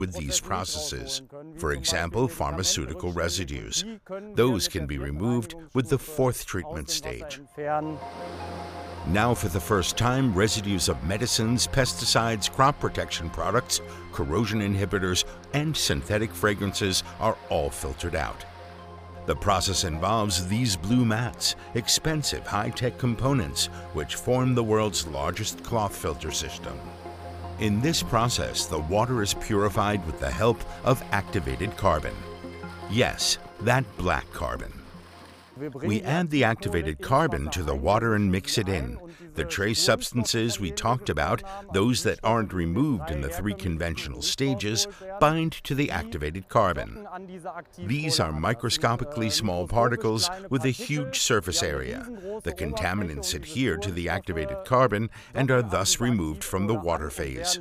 with these processes. For example, pharmaceutical residues. Those can be removed with the fourth treatment stage. Now, for the first time, residues of medicines, pesticides, crop protection products, corrosion inhibitors, and synthetic fragrances are all filtered out. The process involves these blue mats, expensive high-tech components, which form the world's largest cloth filter system. In this process, the water is purified with the help of activated carbon. Yes, that black carbon. We add the activated carbon to the water and mix it in. The trace substances we talked about, those that aren't removed in the three conventional stages, bind to the activated carbon. These are microscopically small particles with a huge surface area. The contaminants adhere to the activated carbon and are thus removed from the water phase.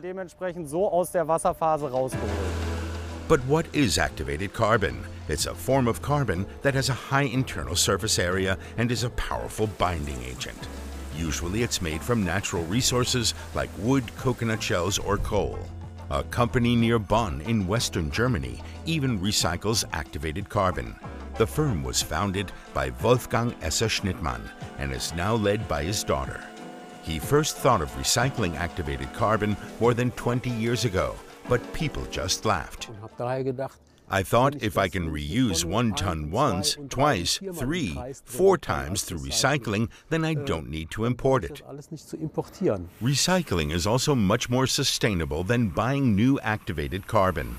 But what is activated carbon? It's a form of carbon that has a high internal surface area and is a powerful binding agent. Usually it's made from natural resources like wood, coconut shells, or coal. A company near Bonn in western Germany even recycles activated carbon. The firm was founded by Wolfgang Esser-Schnittmann and is now led by his daughter. He first thought of recycling activated carbon more than 20 years ago, but people just laughed. I thought if I can reuse 1 ton once, twice, 3, 4 times through recycling, then I don't need to import it. Recycling is also much more sustainable than buying new activated carbon.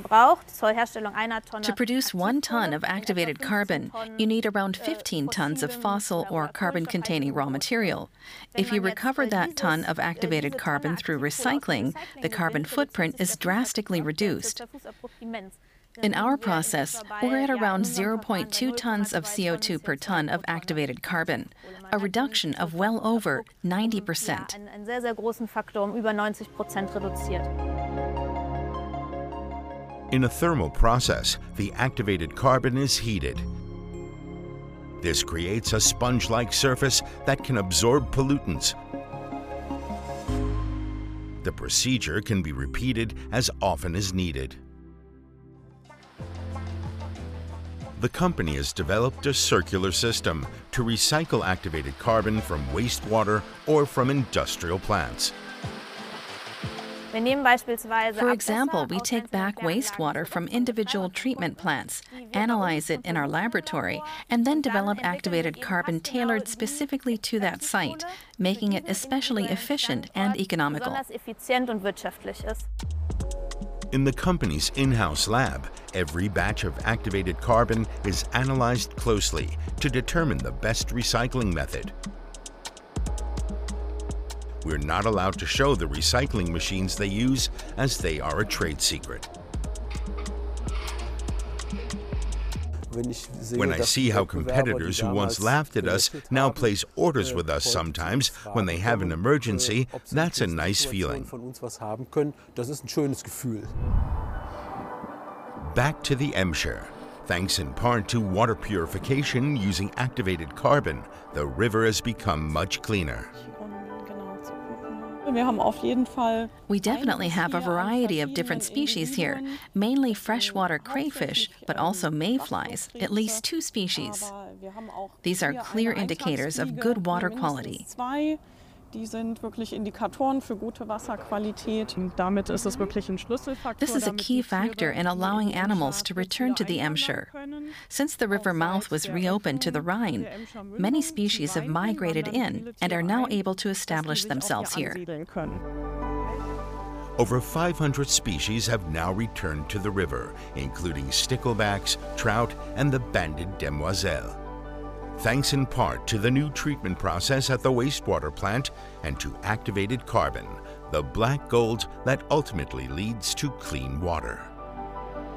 To produce 1 ton of activated carbon, you need around 15 tons of fossil or carbon-containing raw material. If you recover that ton of activated carbon through recycling, the carbon footprint is drastically reduced. In our process, we're at around 0.2 tons of CO2 per ton of activated carbon, a reduction of well over 90%. In a thermal process, the activated carbon is heated. This creates a sponge-like surface that can absorb pollutants. The procedure can be repeated as often as needed. The company has developed a circular system to recycle activated carbon from wastewater or from industrial plants. For example, we take back wastewater from individual treatment plants, analyze it in our laboratory, and then develop activated carbon tailored specifically to that site, making it especially efficient and economical. In the company's in-house lab, every batch of activated carbon is analyzed closely to determine the best recycling method. We're not allowed to show the recycling machines they use, as they are a trade secret. When I see how competitors who once laughed at us now place orders with us sometimes when they have an emergency, that's a nice feeling. Back to the Emscher. Thanks in part to water purification using activated carbon, the river has become much cleaner. We definitely have a variety of different species here, mainly freshwater crayfish, but also mayflies, at least 2 species. These are clear indicators of good water quality. This is a key factor in allowing animals to return to the Emscher. Since the river mouth was reopened to the Rhine, many species have migrated in and are now able to establish themselves here. Over 500 species have now returned to the river, including sticklebacks, trout, and the banded demoiselle. Thanks in part to the new treatment process at the wastewater plant and to activated carbon, the black gold that ultimately leads to clean water.